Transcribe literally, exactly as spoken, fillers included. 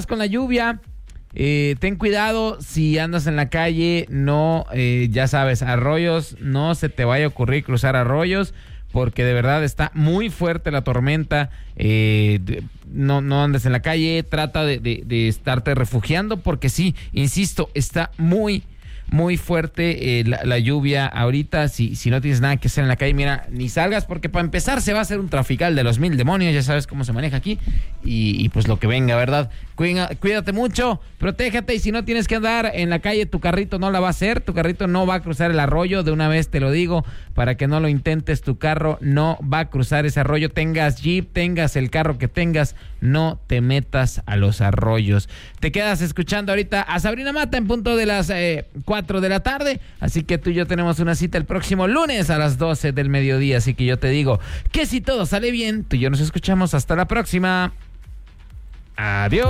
con la lluvia, eh, ten cuidado si andas en la calle, no, eh, ya sabes, arroyos, no se te vaya a ocurrir cruzar arroyos, porque de verdad está muy fuerte la tormenta. Eh, de, no, no andes en la calle, trata de, de, de estarte refugiando, porque sí, insisto, está muy muy fuerte eh, la, la lluvia ahorita. Si, si no tienes nada que hacer en la calle, mira, ni salgas, porque para empezar se va a hacer un trafical de los mil demonios, ya sabes cómo se maneja aquí, y, y pues lo que venga, ¿verdad? Cuida, cuídate mucho, protégete, y si no tienes que andar en la calle, tu carrito no la va a hacer, tu carrito no va a cruzar el arroyo, de una vez te lo digo, para que no lo intentes, tu carro no va a cruzar ese arroyo, tengas Jeep, tengas el carro que tengas, no te metas a los arroyos. Te quedas escuchando ahorita a Sabrina Mata en punto de las eh, cuatro de la tarde, así que tú y yo tenemos una cita el próximo lunes a las doce del mediodía, así que yo te digo que si todo sale bien, tú y yo nos escuchamos hasta la próxima. Adiós.